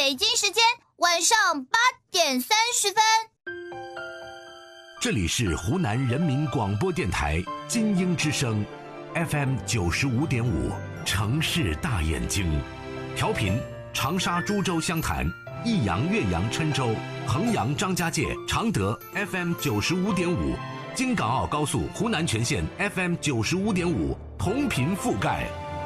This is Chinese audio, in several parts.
北京时间晚上8点30分。 这里是湖南人民广播电台金鹰之声 FM 95.5城市大眼睛，调频长沙、株洲、湘潭、益阳、岳阳、郴州、衡阳、张家界、常德 FM 95.5，京港澳高速湖南全线 FM 95.5同频覆盖。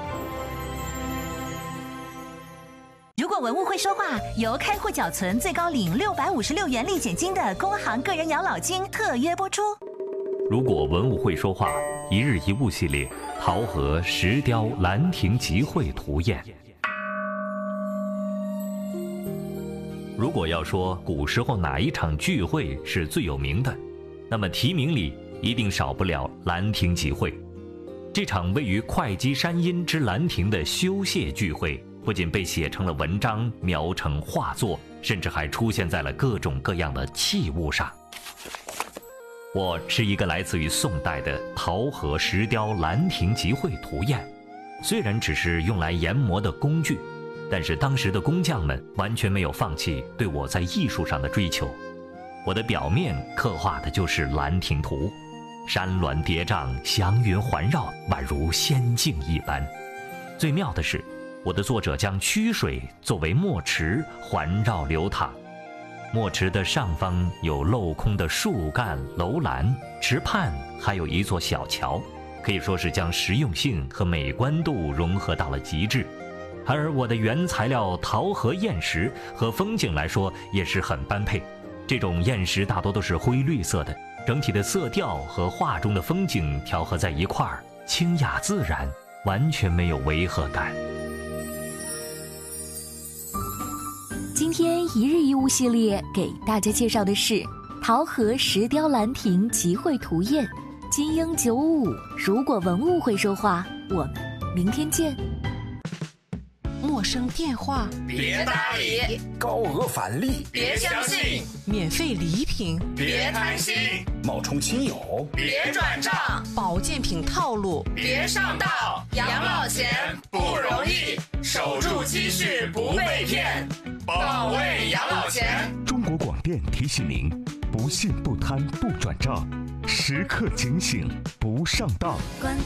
如果文物会说话，由开户缴存最高领656元立减金的工行个人养老金特约播出。 如果文物会说话，一日一物系列，桃河石雕兰亭集会图宴。如果要说古时候哪一场聚会是最有名的，那么题名里一定少不了兰亭集会。这场位于会稽山阴之兰亭的修谢聚会，不仅被写成了文章，描成画作，甚至还出现在了各种各样的器物上。我是一个来自于宋代的桃河石雕兰亭集会图宴，虽然只是用来研磨的工具，但是当时的工匠们完全没有放弃对我在艺术上的追求。我的表面刻画的就是兰亭图，山峦叠嶂，祥云环绕，宛如仙境一般。最妙的是，我的作者将曲水作为墨池环绕流淌，墨池的上方有镂空的树干楼兰，池畔还有一座小桥，可以说是将实用性和美观度融合到了极致。而我的原材料桃河砚石和风景来说也是很般配，这种砚石大多都是灰绿色的，整体的色调和画中的风景调和在一块儿，清雅自然，完全没有违和感。 今天一日一物系列给大家介绍的是桃河石雕兰亭集会图宴，金鹰955。如果文物会说话，我们明天见。 陌生电话别搭理， 高额返利别相信， 免费礼品别贪心， 冒充亲友别转账， 保健品套路别上当。养老钱不容易，守住积蓄不被骗，保卫养老钱。 中国广电提醒您：不信不贪不转账，时刻警醒不上当。